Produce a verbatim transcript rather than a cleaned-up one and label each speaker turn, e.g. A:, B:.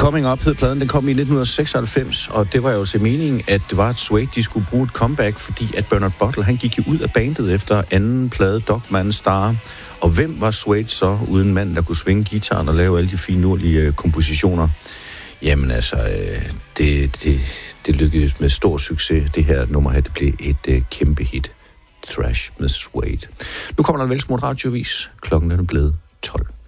A: Coming Up hed pladen, den kom i nitten seksoghalvfems, og det var jo til meningen, at det var, at Suede, de skulle bruge et comeback, fordi at Bernard Butler, han gik jo ud af bandet efter anden plade, Dogman Star. Og hvem var Suede så, uden en mand, der kunne svinge guitaren og lave alle de finurlige øh, kompositioner? Jamen altså, øh, det, det, det lykkedes med stor succes. Det her nummer her, det blev et øh, kæmpe hit. Thrash med Suede. Nu kommer der en velsmurt radiovis. Klokken er blevet tolv.